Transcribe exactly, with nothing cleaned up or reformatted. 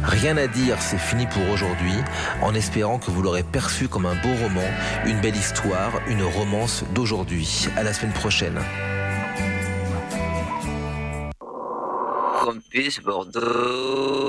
Rien à dire, c'est fini pour aujourd'hui, en espérant que vous l'aurez perçu comme un beau roman, une belle histoire, une romance d'aujourd'hui. À la semaine prochaine. Campus Bordeaux.